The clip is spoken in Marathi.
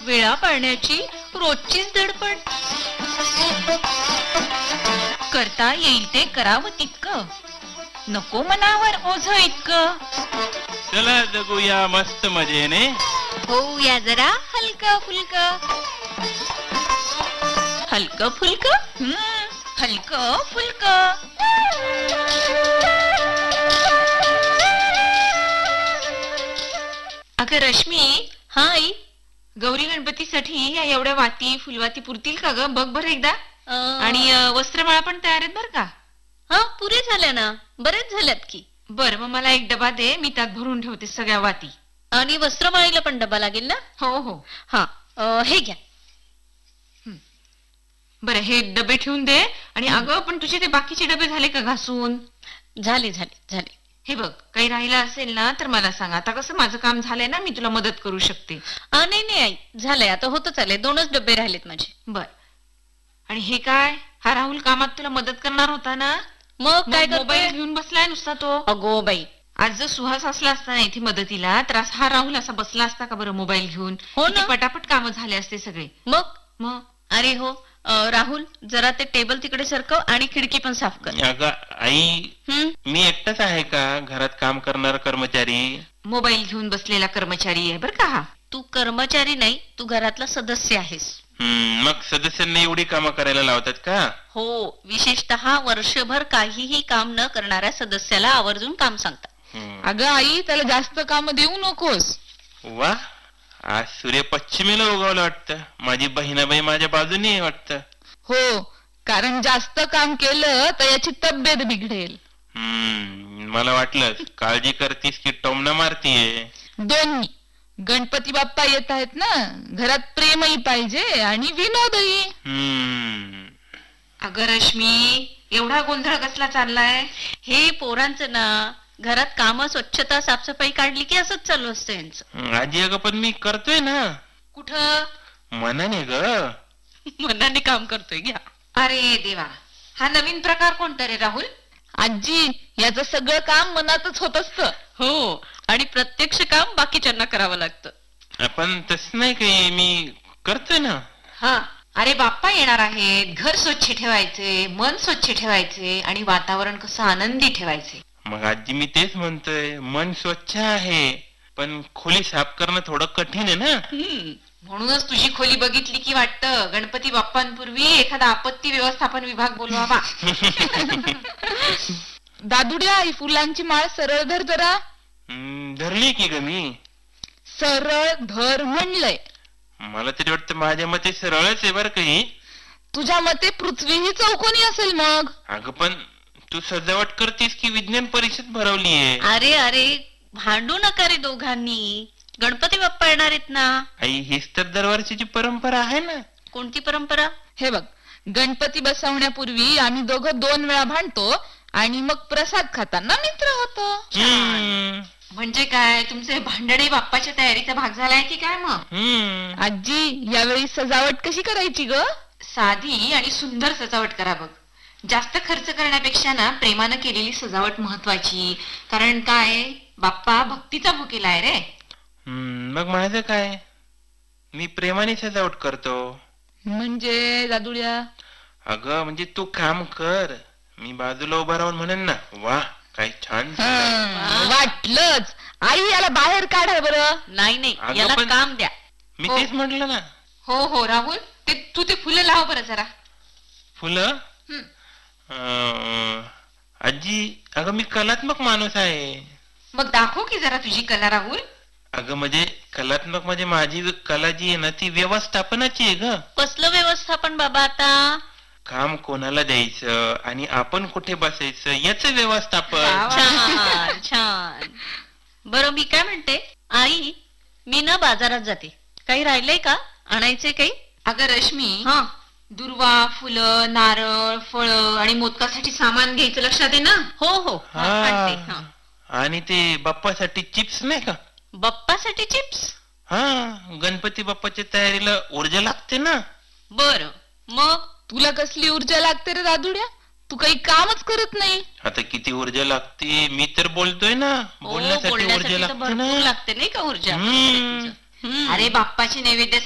वेळा पाळण्याची रोजचीच धडपड. करता येईल ते करावं तितकं, नको मनावर ओझ इतकं. चला जगूया मस्त मजेने, होऊया जरा हलकं फुलकं. हलकं फुलकं, हलकं फुलकं. अगं रश्मी. हा आई. गौरी गणपतीसाठी या एवढ्या वाती फुलवाती पुरतील का ग? बघ बरं एकदा. आणि वस्त्रमाळा पण तयार आहेत बरं का? हा पुरे झाल्या ना, बरेच झाल्यात की. बरं मग मला एक डबा दे, मी त्यात भरून ठेवते सगळ्या वाती. आणि वस्त्रमाळीला पण डबा लागेल ना? हो हो. हा हे घ्या. बरं हे डबे ठेवून दे. आणि अगं पण तुझे ते बाकीचे डबे झाले का घासून? झाले झाले झाले. हे बघ काही राहिलं असेल ना तर मला सांग. आता कसं माझं काम झालंय ना, मी तुला मदत करू शकते. नाही नाही आई, झालंय आता, होतं चालेल. 2च डबे राहिलेत माझे. बर. आणि हे काय? हा राहुल कामात तुला मदत करणार होता ना? मग काय मोबाईल घेऊन बसलाय नुसता तो. अगो बाई, आज जर सुहास असला असता ना इथे मदतीला, तर हा राहुल असा बसला असता का बरं मोबाईल घेऊन? हो ना, पटापट कामं झाले असते सगळे. मग अरे हो राहुल, जरा ते टेबल तिकडे सरकव आणि खिडकी पण साफ कर. अगं आई, मी एकटाच आहे का घरात काम करणारा कर्मचारी? मोबाईल घेऊन बसलेला कर्मचारी आहे बरं का हा. तू कर्मचारी नाही, तू घरातला सदस्य आहेस. मग सदस्यांना एवढी कामं करायला लावतात का? हो, विशेषतः वर्षभर काहीही काम न करणाऱ्या सदस्याला आवर्जून काम सांगतात. अगं आई, त्याला जास्त काम देऊ नकोस. वा, आज सूर्य पश्चिमेला उगवला वाटतं. माझी बहिणाबाई माझ्या बाजूने आहे वाटतं. हो, कारण जास्त काम केलं तर याची तब्येत बिघडेल. मला वाटलं काळजी करतीस की टोमणा मारतीये. दोन्ही. गणपती बाप्पा येत आहेत ना, घरात प्रेमही पाहिजे आणि विनोदही. अगं रश्मी, एवढा गोंधळ कसला चाललाय? हे पोरांचं ना, घरात काम, स्वच्छता, साफसफाई काढली की असंच चालू असतं यांचं. आजी अगं पण मी करतोय ना. कुठं? मनाने ग. मनाने काम करतोय घ्या. अरे देवा, हा नवीन प्रकार कोणता रे राहुल? आजी, याचं सगळं काम मनातच होत असतं. हो, आणि प्रत्यक्ष काम बाकीच्यांना करावं लागतं. पण तसं नाही काही, मी करतोय ना. हा, अरे बाप्पा येणार आहेत, घर स्वच्छ ठेवायचे, मन स्वच्छ ठेवायचे आणि वातावरण कसं आनंदी ठेवायचे. मग आजी मी तेच म्हणतोय, मन स्वच्छ आहे पण खोली साफ करणं थोडं कठीण आहे ना. म्हणूनच तुझी खोली बघितली की वाटतं गणपती बाप्पांपूर्वी एखादा आपत्ती व्यवस्थापन विभाग बोलवावा. दादुड्या, ही फुलांची माळ सरळ धर जरा. धरली की ग मी. सरळ धर म्हणलंय. मला तरी वाटतं माझ्या मते सरळच आहे बरं काही. तुझ्या मते पृथ्वी ही चौकोनी असेल मग. अगं पण तू सजावट करतेस की विज्ञान परिषद भरवलीये? अरे अरे, भांडू नका रे दोघांनी, गणपती बाप्पा येणार आहेत ना. आई, हीच तर दरवर्षीची परंपरा आहे ना. कोणती परंपरा? हे बघ, गणपती बसवण्यापूर्वी आम्ही दोघं 2 वेळा भांडतो आणि मग प्रसाद खाताना मित्र होतो. म्हणजे काय, तुमचे भांडणे बाप्पाच्या तयारीचा भाग झालाय की काय? मग आजी, यावेळी सजावट कशी करायची ग? साधी आणि सुंदर सजावट करा बघ. जास्त खर्च करण्यापेक्षा ना प्रेमानं केलेली सजावट महत्वाची. कारण काय, बाप्पा भक्तीचा भुकेला आहे रे. मग माझं काय, मी प्रेमाने सजावट करतो. म्हणजे दादुड्या? अगं म्हणजे तू काम कर, मी बाजूला उभा राहून म्हणेन ना, वा काय छान. वाटलंच. आई, याला बाहेर काढा बरं. नाही, याला काम द्या. मी तेच म्हटलं ना. हो हो राहुल, तू ते फुलं लाव बरं जरा. फुलं? आजी अगं मी कलात्मक माणूस आहे. मग दाखव की जरा तुझी कला राहुल. अगं म्हणजे कलात्मक म्हणजे माझी कला जी आहे ना ती व्यवस्थापनाची आहे ग. कसलं व्यवस्थापन बाबा? आता काम कोणाला द्यायचं आणि आपण कुठे बसायचं याचं व्यवस्थापन. छान छान. बरं मी काय म्हणते आई, मी ना बाजारात जाते. काही राहिलंय का आणायचे काही? अगं रश्मी, हा, दुर्वा, फुलं, नारळ, फळं आणि मोदकासाठी सामान घ्यायचं, लक्षात आहे ना? हो हो आणते. आणि ते बाप्पासाठी चिप्स नाही का? बाप्पासाठी चिप्स? हा, गणपती बाप्पाच्या तयारीला ऊर्जा लागते ना. बर, मग तुला कसली ऊर्जा लागते रे दादुड्या? तू काही कामच करत नाही. आता किती ऊर्जा लागते, मी तर बोलतोय ना. बोलण्यासाठी ऊर्जा लागते ना. लागते नाही का ऊर्जा? अरे बाप्पाची नैवेद्य